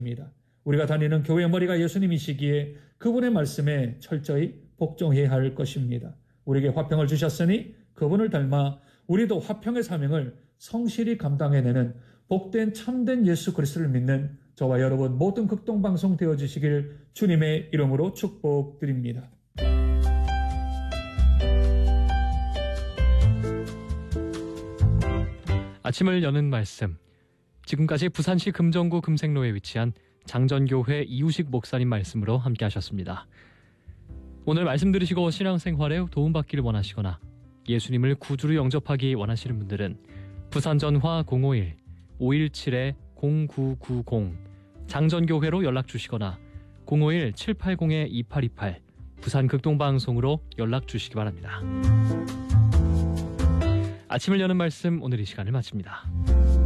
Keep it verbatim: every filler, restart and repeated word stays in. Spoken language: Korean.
우리가 다니는 교회의 머리가 예수님이시기에 그분의 말씀에 철저히 복종해야 할 것입니다. 우리에게 화평을 주셨으니 그분을 닮아 우리도 화평의 사명을 성실히 감당해내는 복된 참된 예수 그리스도를 믿는 저와 여러분 모든 극동방송 되어주시길 주님의 이름으로 축복드립니다. 아침을 여는 말씀. 지금까지 부산시 금정구 금생로에 위치한 장전교회 이우식 목사님 말씀으로 함께 하셨습니다. 오늘 말씀 들으시고 신앙생활에 도움받기를 원하시거나 예수님을 구주로 영접하기 원하시는 분들은 부산전화 공오일 오일칠 공구구공 장전교회로 연락 주시거나 공오일 칠팔공 이팔이팔 부산극동방송으로 연락 주시기 바랍니다. 아침을 여는 말씀 오늘 이 시간을 마칩니다.